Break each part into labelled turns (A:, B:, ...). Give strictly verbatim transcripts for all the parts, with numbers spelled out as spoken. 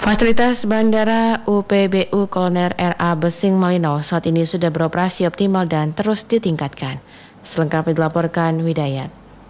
A: Fasilitas Bandara U P B U Kolonel R A Besing Malinau saat ini sudah beroperasi optimal dan terus ditingkatkan. Selengkapnya dilaporkan Widayat.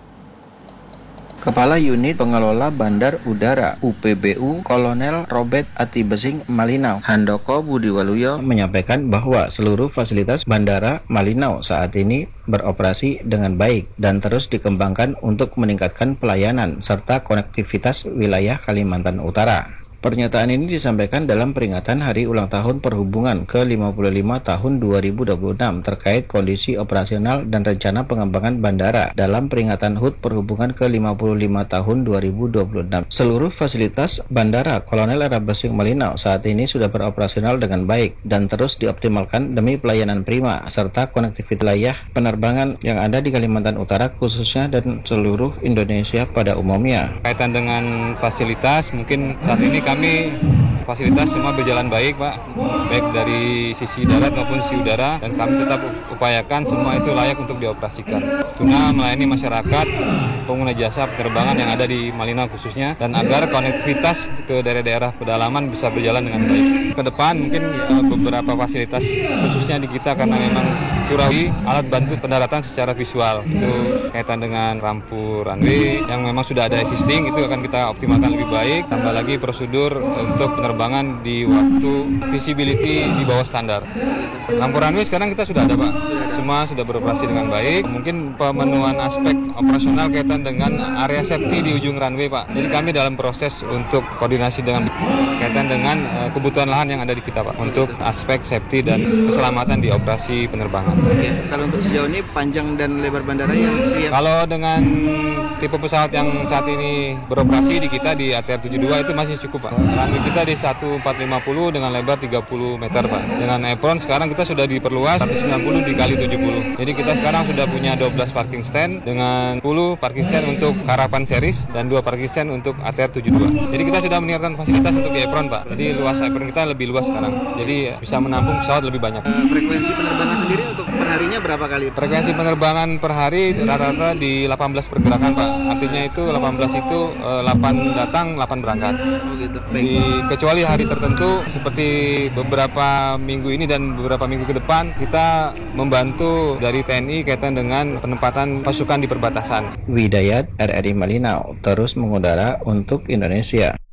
B: Kepala Unit Pengelola Bandar Udara U P B U Kolonel Robert Ati Besing Malinau, Handoko Budiwaluyo, menyampaikan bahwa seluruh fasilitas Bandara Malinau saat ini beroperasi dengan baik dan terus dikembangkan untuk meningkatkan pelayanan serta konektivitas wilayah Kalimantan Utara. Pernyataan ini disampaikan dalam peringatan Hari Ulang Tahun Perhubungan ke lima puluh lima tahun dua ribu dua puluh enam terkait kondisi operasional dan rencana pengembangan bandara dalam peringatan H U T Perhubungan ke lima puluh lima tahun dua ribu dua puluh enam. Seluruh fasilitas Bandara Kolonel R A Besing Malinau saat ini sudah beroperasional dengan baik dan terus dioptimalkan demi pelayanan prima serta konektivitas wilayah penerbangan yang ada di Kalimantan Utara khususnya dan seluruh Indonesia pada umumnya.
C: Kaitan dengan fasilitas, mungkin saat ini kami Kami fasilitas semua berjalan baik, Pak, baik dari sisi darat maupun sisi udara, dan kami tetap upayakan semua itu layak untuk dioperasikan guna melayani masyarakat pengguna jasa penerbangan yang ada di Malinau khususnya, dan agar konektivitas ke daerah-daerah pedalaman bisa berjalan dengan baik. Ke depan mungkin uh, beberapa fasilitas khususnya di kita karena memang curahi alat bantu pendaratan secara visual, itu kaitan dengan rampu runway yang memang sudah ada existing, itu akan kita optimalkan lebih baik, tambah lagi prosedur untuk penerbangan di waktu visibility di bawah standar. Lampu runway sekarang kita sudah ada, Pak. Semua sudah beroperasi dengan baik. Mungkin pemenuhan aspek operasional kaitan dengan area safety di ujung runway, Pak. Jadi kami dalam proses untuk koordinasi dengan kaitan dengan uh, kebutuhan lahan yang ada di kita, Pak, untuk aspek safety dan keselamatan di operasi penerbangan.
D: Oke, kalau untuk sejauh ini panjang dan lebar bandara yang siap?
C: Kalau dengan tipe pesawat yang saat ini beroperasi di kita di A T R tujuh puluh dua itu masih cukup, Pak. Runway kita di seribu empat ratus lima puluh dengan lebar tiga puluh meter, Pak. Dengan apron sekarang kita sudah diperluas seratus sembilan puluh dikali tujuh puluh. Jadi kita sekarang sudah punya dua belas parking stand dengan sepuluh parking stand untuk Caravan series dan dua parking stand untuk A T R tujuh puluh dua. Jadi kita sudah menyiapkan fasilitas untuk di apron, Pak. Jadi luas apron kita lebih luas sekarang. Jadi bisa menampung pesawat lebih banyak.
D: Frekuensi penerbangan sendiri untuk perharinya berapa kali?
C: Frekuensi penerbangan per hari rata-rata di delapan belas pergerakan, Pak. Artinya itu delapan belas itu delapan datang, delapan berangkat.
D: Oh gitu.
C: Di, kecuali hari tertentu seperti beberapa minggu ini dan beberapa minggu ke depan kita membantu dari T N I kaitan dengan penempatan pasukan di perbatasan.
B: Widayat R R I Malinau terus mengudara untuk Indonesia.